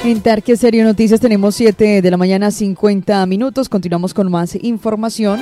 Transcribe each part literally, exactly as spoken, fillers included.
En Tarque Serio Noticias tenemos siete de la mañana, cincuenta minutos. Continuamos con más información.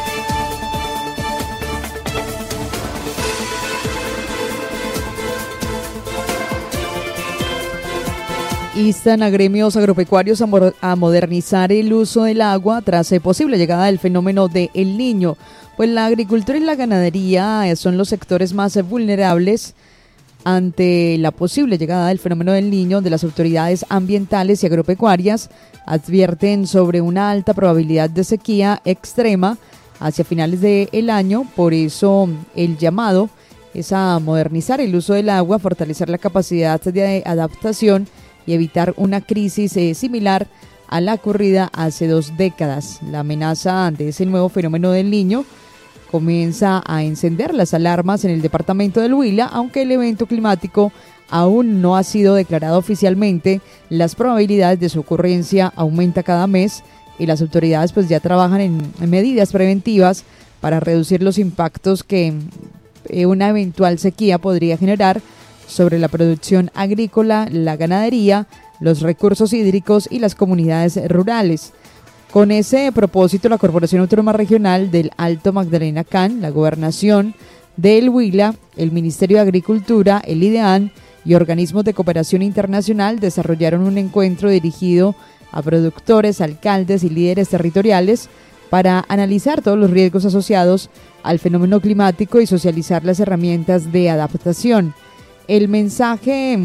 Instan a gremios agropecuarios a, mo- a modernizar el uso del agua tras la posible llegada del fenómeno de El Niño. Pues la agricultura y la ganadería son los sectores más vulnerables ante la posible llegada del fenómeno del Niño. De las autoridades ambientales y agropecuarias advierten sobre una alta probabilidad de sequía extrema hacia finales del año. Por eso el llamado es a modernizar el uso del agua, fortalecer la capacidad de adaptación y evitar una crisis eh, similar a la ocurrida hace dos décadas. La amenaza de ese nuevo fenómeno del Niño comienza a encender las alarmas en el departamento del Huila, aunque el evento climático aún no ha sido declarado oficialmente. Las probabilidades de su ocurrencia aumenta cada mes y las autoridades pues ya trabajan en, en medidas preventivas para reducir los impactos que eh, una eventual sequía podría generar sobre la producción agrícola, la ganadería, los recursos hídricos y las comunidades rurales. Con ese propósito, la Corporación Autónoma Regional del Alto Magdalena Can, la Gobernación del Huila, el Ministerio de Agricultura, el IDEAN y organismos de cooperación internacional desarrollaron un encuentro dirigido a productores, alcaldes y líderes territoriales para analizar todos los riesgos asociados al fenómeno climático y socializar las herramientas de adaptación. El mensaje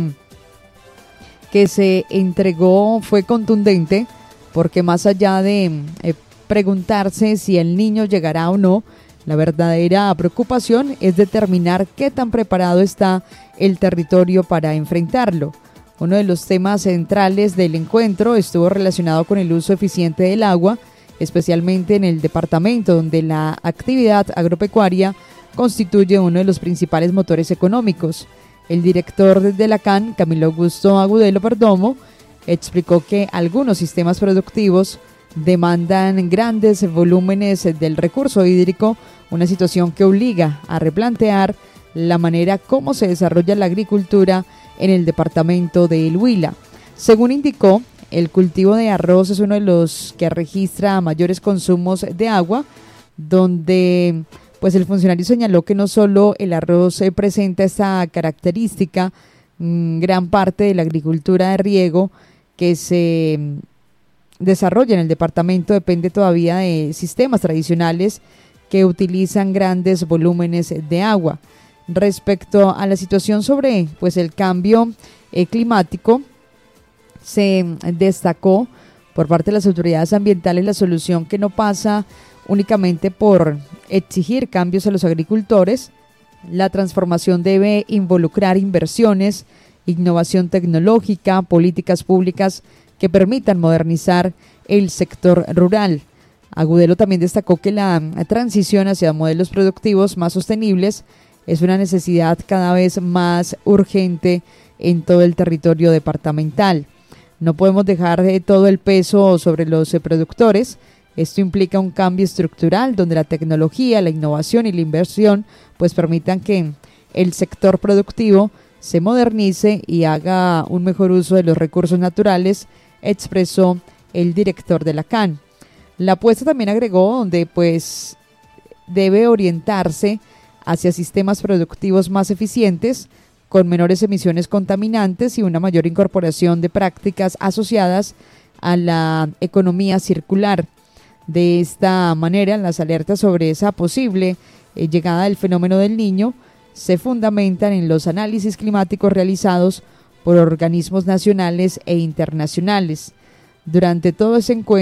que se entregó fue contundente, porque más allá de eh, preguntarse si el Niño llegará o no, la verdadera preocupación es determinar qué tan preparado está el territorio para enfrentarlo. Uno de los temas centrales del encuentro estuvo relacionado con el uso eficiente del agua, especialmente en el departamento donde la actividad agropecuaria constituye uno de los principales motores económicos. El director de la C A N, Camilo Augusto Agudelo Perdomo, explicó que algunos sistemas productivos demandan grandes volúmenes del recurso hídrico, una situación que obliga a replantear la manera como se desarrolla la agricultura en el departamento de El Huila. Según indicó, el cultivo de arroz es uno de los que registra mayores consumos de agua, donde pues el funcionario señaló que no solo el arroz eh, presenta esta característica, mmm, gran parte de la agricultura de riego que se mmm, desarrolla en el departamento depende todavía de sistemas tradicionales que utilizan grandes volúmenes de agua. Respecto a la situación sobre pues el cambio eh, climático, se destacó por parte de las autoridades ambientales la solución que no pasa únicamente por exigir cambios a los agricultores. La transformación debe involucrar inversiones, innovación tecnológica, políticas públicas que permitan modernizar el sector rural. Agudelo también destacó que la transición hacia modelos productivos más sostenibles es una necesidad cada vez más urgente en todo el territorio departamental. No podemos dejar eh, todo el peso sobre los eh, productores. Esto implica un cambio estructural donde la tecnología, la innovación y la inversión pues permitan que el sector productivo se modernice y haga un mejor uso de los recursos naturales, expresó el director de la C A N. La apuesta también agregó donde pues debe orientarse hacia sistemas productivos más eficientes, con menores emisiones contaminantes y una mayor incorporación de prácticas asociadas a la economía circular. De esta manera, las alertas sobre esa posible eh, llegada del fenómeno del Niño se fundamentan en los análisis climáticos realizados por organismos nacionales e internacionales. Durante todo ese encuentro,